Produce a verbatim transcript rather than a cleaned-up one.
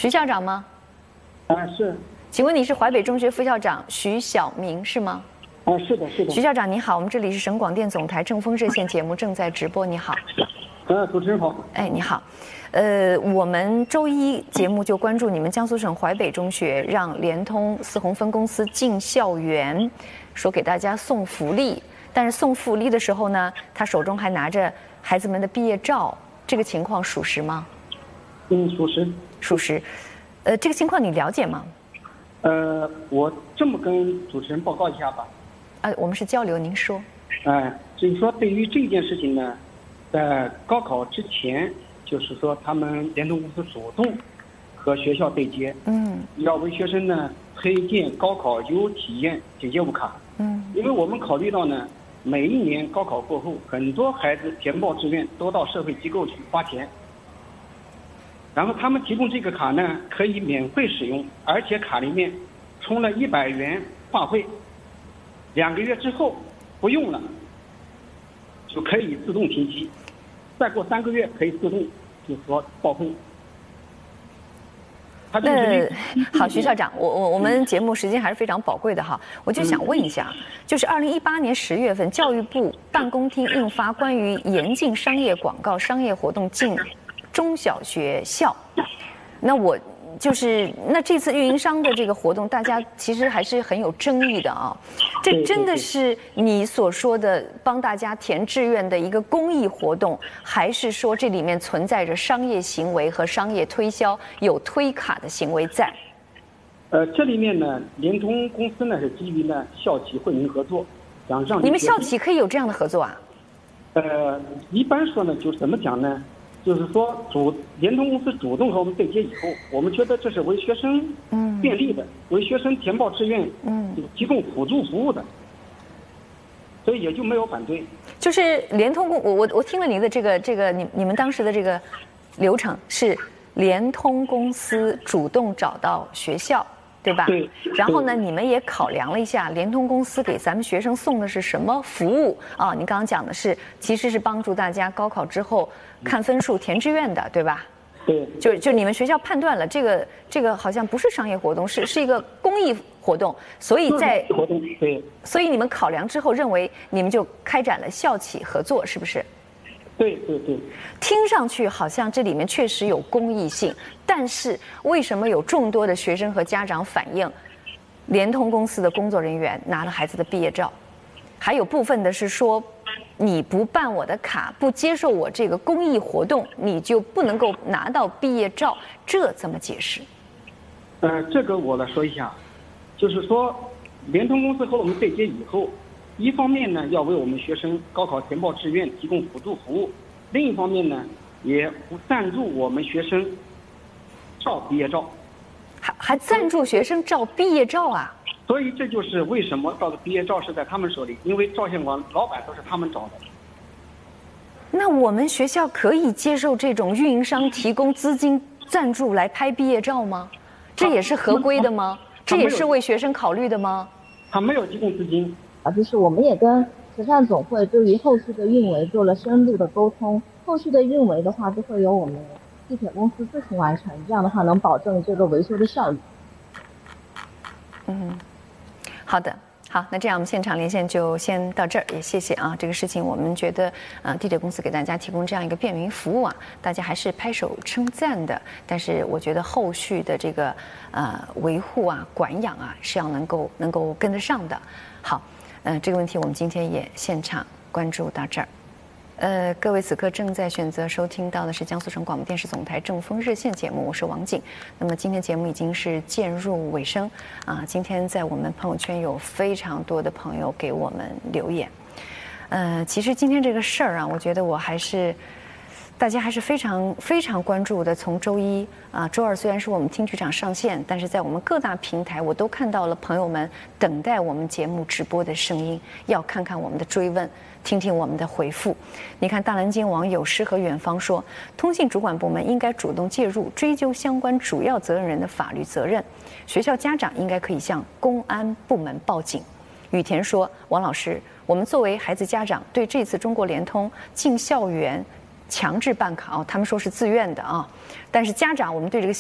徐校长吗？ 啊，是。 请问你是淮北中学副校长徐晓明是吗？ 啊，是的，是的。 徐校长你好，我们这里是省广电总台正风热线节目正在直播，你好。 呃，主持人好。 哎，你好。呃，我们周一节目就关注你们江苏省淮北中学让联通四宏分公司进校园，说给大家送福利，但是送福利的时候呢，他手中还拿着孩子们的毕业照，这个情况属实吗？ 嗯，属实。 属实。呃，这个情况你了解吗？ 呃，我这么跟主持人报告一下吧。 呃，我们是交流，您说。 哎、呃，就是说对于这件事情呢，在高考之前，就是说他们联通公司主动和学校对接， 嗯， 要为学生呢推荐高考优体验解业务卡。 嗯， 因为我们考虑到呢，每一年高考过后，很多孩子填报志愿都到社会机构去花钱。然后他们提供这个卡呢，可以免费使用，而且卡里面充了一百元话费，两个月之后不用了，就可以自动停机，再过三个月可以自动就是说报废。 呃，好，徐校长，我我我们节目时间还是非常宝贵的哈，我就想问一下，就是二零一八年十月份，教育部办公厅印发关于严禁商业广告、商业活动进中小学校，那我就是那这次运营商的这个活动，大家其实还是很有争议的啊。这真的是你所说的帮大家填志愿的一个公益活动，还是说这里面存在着商业行为和商业推销、有推卡的行为在？ 呃，这里面呢，联通公司呢是基于呢校企惠民合作，想让你们校企可以有这样的合作啊？ 呃，一般说呢，就是怎么讲呢？就是说，主联通公司主动和我们对接以后，我们觉得这是为学生便利的，嗯、为学生填报志愿嗯提供辅助服务的，所以也就没有反对。 就是联通公，我我我听了您的这个这个你你们当时的这个流程是联通公司主动找到学校，对吧？ 对。 然后呢，你们也考量了一下，联通公司给咱们学生送的是什么服务啊？你刚刚讲的是，其实是帮助大家高考之后看分数填志愿的，对吧？ 对。 就就你们学校判断了，这个这个好像不是商业活动，是是一个公益活动，所以在活动对。 所以你们考量之后认为，你们就开展了校企合作，是不是？ 对对对， 听上去好像这里面确实有公益性，但是为什么有众多的学生和家长反映，联通公司的工作人员拿了孩子的毕业照，还有部分的是说，你不办我的卡，不接受我这个公益活动，你就不能够拿到毕业照，这怎么解释？ 呃，这个我来说一下，就是说，联通公司和我们对接以后。一方面呢，要为我们学生高考填报志愿提供辅助服务；另一方面呢，也不赞助我们学生照毕业照， 还还赞助学生照毕业照啊！ 所以这就是为什么照的毕业照是在他们手里，因为照相馆老板都是他们找的。 那我们学校可以接受这种运营商提供资金赞助来拍毕业照吗？这也是合规的吗？这也是为学生考虑的吗？ 他没有提供资金。 啊，就是我们也跟慈善总会对于后续的运维做了深入的沟通，后续的运维的话就会由我们地铁公司自行完成，这样的话能保证这个维修的效率。 嗯，好的，好，那这样我们现场连线就先到这儿，也谢谢啊，这个事情我们觉得，呃，地铁公司给大家提供这样一个便民服务啊，大家还是拍手称赞的。但是我觉得后续的这个呃维护啊、管养啊是要能够能够跟得上的。好。嗯、呃，这个问题我们今天也现场关注到这儿。呃，各位此刻正在选择收听到的是江苏省广播电视总台正风热线节目，我是王静。那么今天节目已经是渐入尾声啊，今天在我们朋友圈有非常多的朋友给我们留言。呃，其实今天这个事儿啊，我觉得我还是。大家还是非常非常关注的。从周一啊，周二虽然是我们听剧场上线，但是在我们各大平台，我都看到了朋友们等待我们节目直播的声音，要看看我们的追问，听听我们的回复。你看，大蓝鲸网友诗和远方说，通信主管部门应该主动介入，追究相关主要责任人的法律责任。学校家长应该可以向公安部门报警。雨田说，王老师，我们作为孩子家长，对这次中国联通进校园强制办卡，哦，他们说是自愿的啊，但是家长我们对这个